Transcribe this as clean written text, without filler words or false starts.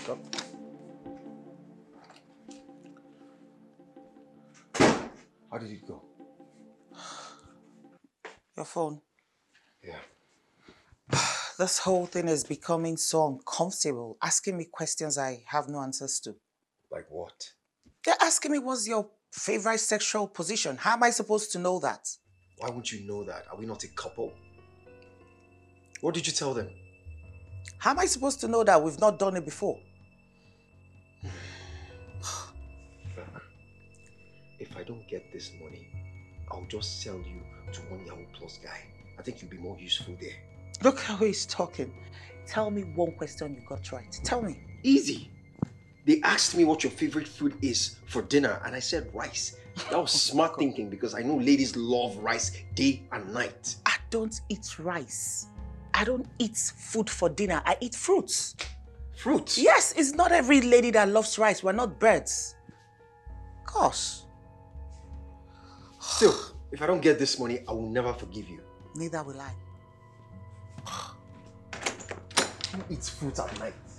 Come. How did it go? Your phone. Yeah. This whole thing is becoming so uncomfortable, asking me questions I have no answers to. Like what? They're asking me what's your favorite sexual position. How am I supposed to know that? Why wouldn't you know that? Are we not a couple? What did you tell them? How am I supposed to know that? We've not done it before. Look, if I don't get this money, I'll just sell you to one Yahoo Plus guy. I think you'll be more useful there. Look how he's talking. Tell me one question you got right. Tell me. Easy. They asked me what your favorite food is for dinner, and I said rice. That was smart thinking because I know ladies love rice day and night. I don't eat rice. I don't eat food for dinner. I eat fruits. Fruits? Yes, it's not every lady that loves rice. We're not birds. Gosh. Still, if I don't get this money, I will never forgive you. Neither will I. Who eats fruit at night?